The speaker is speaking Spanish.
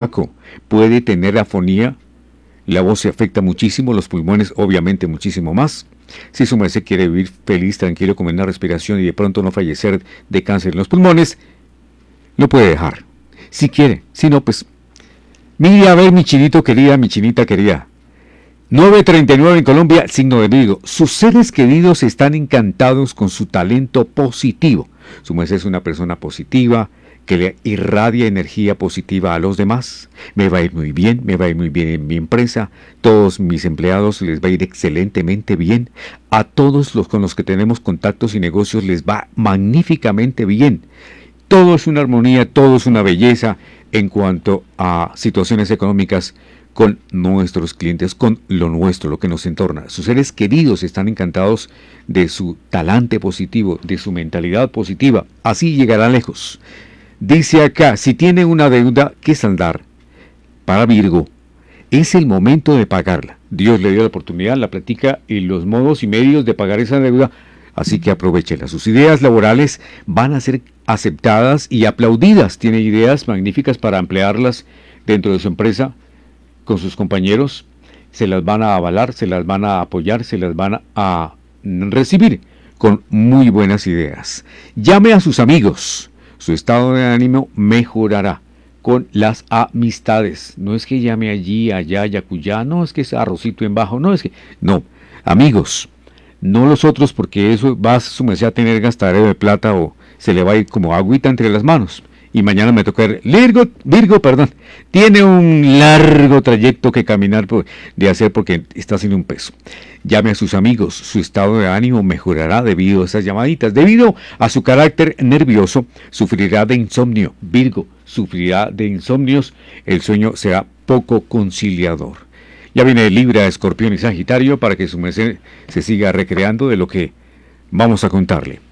tabaco puede tener afonía, la voz se afecta muchísimo, los pulmones obviamente muchísimo más. Si su merced quiere vivir feliz, tranquilo, con una respiración y de pronto no fallecer de cáncer en los pulmones, lo puede dejar. Si quiere, si no, pues mire a ver, mi chinito querida, mi chinita querida. 9:39 en Colombia, signo de Virgo. Sus seres queridos están encantados con su talento positivo. Su merced es una persona positiva, que le irradia energía positiva a los demás. Me va a ir muy bien, me va a ir muy bien en mi empresa. Todos mis empleados les va a ir excelentemente bien. A todos los con los que tenemos contactos y negocios les va magníficamente bien. Todo es una armonía, todo es una belleza en cuanto a situaciones económicas con nuestros clientes, con lo nuestro, lo que nos entorna. Sus seres queridos están encantados de su talante positivo, de su mentalidad positiva. Así llegará lejos. Dice acá, si tiene una deuda que saldar, para Virgo, es el momento de pagarla. Dios le dio la oportunidad, la práctica y los modos y medios de pagar esa deuda, así que aprovéchela. Sus ideas laborales van a ser aceptadas y aplaudidas. Tiene ideas magníficas para emplearlas dentro de su empresa, con sus compañeros. Se las van a avalar, se las van a apoyar, se las van a recibir con muy buenas ideas. Llame a sus amigos. Su estado de ánimo mejorará con las amistades. No es que llame allí, allá, yacullá, no es que es arrocito en bajo, no es que... No, amigos, no los otros, porque eso va a su merced a tener gastadero de plata o se le va a ir como agüita entre las manos. Y mañana me toca Virgo, tiene un largo trayecto que caminar de hacer porque está haciendo un peso. Llame a sus amigos, su estado de ánimo mejorará debido a esas llamaditas. Debido a su carácter nervioso, sufrirá de insomnio. Virgo sufrirá de insomnios, el sueño será poco conciliador. Ya viene Libra, Escorpión y Sagitario para que su merced se siga recreando de lo que vamos a contarle.